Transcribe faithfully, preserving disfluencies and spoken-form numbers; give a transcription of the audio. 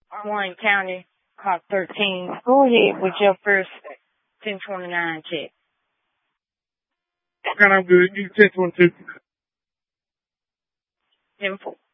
Warren County, Clock thirteen. Go ahead with your first ten twenty-nine check. Okay, I'm good. You ten twenty-two. ten